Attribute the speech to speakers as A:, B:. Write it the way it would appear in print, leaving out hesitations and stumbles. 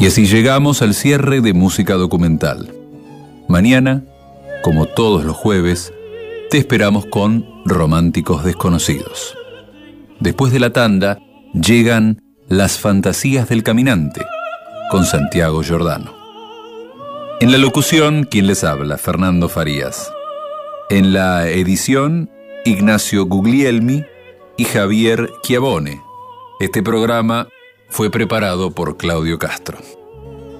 A: Y así llegamos al cierre de Música Documental. Mañana, como todos los jueves, te esperamos con Románticos Desconocidos. Después de la tanda, llegan Las Fantasías del Caminante, con Santiago Giordano. En la locución, quien les habla, Fernando Farías. En la edición, Ignacio Guglielmi y Javier Chiavone. Este programa fue preparado por Claudio Castro.